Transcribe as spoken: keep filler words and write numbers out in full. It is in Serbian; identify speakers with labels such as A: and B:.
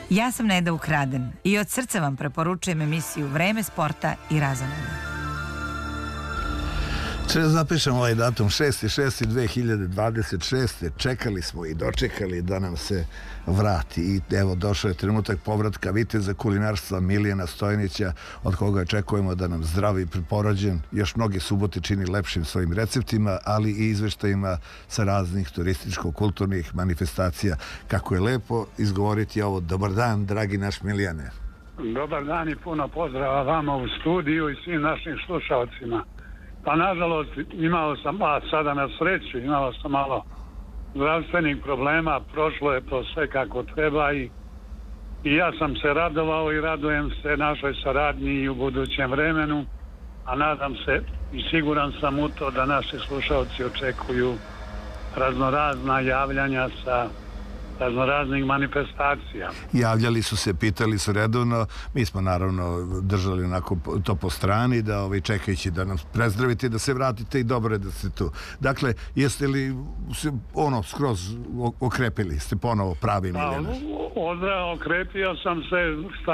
A: Ja sam Neda Ukraden i od srca vam preporučujem emisiju Vreme sporta i Razonode.
B: Če zapišemo ovaj datum šesti šesti dve hiljade dvadeset šeste. Čekali smo i dočekali da nam se vrati i evo došao je trenutak povratka viteza kulinarstva Milijana Stojnića, od koga očekujemo da nam zdravi i preporođen još mnogi subote čini lepšim svojim receptima, ali i izveštajima sa raznih turističko-kulturnih manifestacija. Kako je lepo izgovoriti ovo. Dobar dan, dragi naš Milijane.
C: Dobar dan i puno pozdrava vama u studiju i svim našim slušalcima. Pa nažalost imao sam, a sada na sreću, imao sam malo zdravstvenih problema, prošlo je to sve kako treba i, i ja sam se radovao i radujem se našoj saradnji i u budućem vremenu, a nadam se i siguran sam u to da naši slušalci očekuju raznorazna javljanja sa raznoraznih manifestacija.
B: Javljali su se, pitali su redovno, mi smo naravno držali onako to po strani, da ovaj, čekajući da nam prezdravite, da se vratite i dobro je da ste tu. Dakle, jeste li se ono skroz okrepili, ste ponovo pravi Miljanaš?
C: Odra, okrepio sam se,